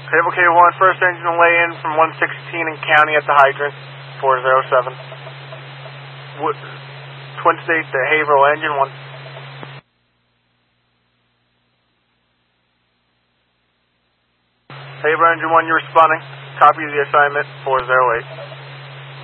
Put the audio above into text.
Haverhill K1, first engine lay in from 116 in county at the hydrant, 407. Twin State to Haverhill engine 1. Haverhill engine 1, you're responding. Copy the assignment, 408.